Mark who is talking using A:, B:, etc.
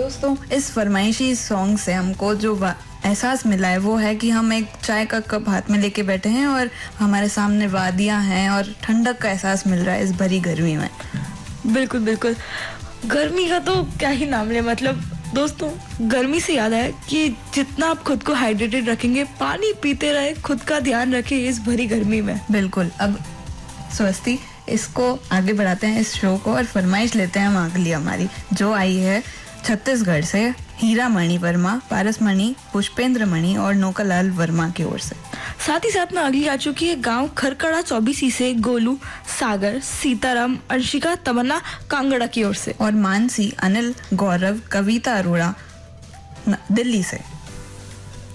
A: दोस्तों, इस फरमाइशी सॉन्ग से हमको जो एहसास मिला है वो है कि हम एक चाय का कप हाथ में लेके बैठे हैं और हमारे सामने वादियां हैं और ठंडक का एहसास मिल रहा है इस भरी गर्मी में।
B: बिल्कुल बिल्कुल, गर्मी का तो क्या ही नाम ले। मतलब दोस्तों, गर्मी से याद है कि जितना आप खुद को हाइड्रेटेड रखेंगे, पानी पीते रहे, खुद का ध्यान रखें इस भरी गर्मी में।
A: बिल्कुल। अब स्वस्ति, इसको आगे बढ़ाते हैं इस शो को और फरमाइश लेते हैं हम अगली हमारी, जो आई है छत्तीसगढ़ से हीरा मणि वर्मा, पारस मणि, पुष्पेंद्र मणि और नौकालाल वर्मा की ओर से।
B: साथ ही साथ में अगली आ चुकी है गांव खरकड़ा 24 से गोलू, सागर, सीताराम, अर्शिका, तमन्ना कांगड़ा की ओर से।
A: और मानसी, अनिल, गौरव, कविता अरोड़ा दिल्ली से।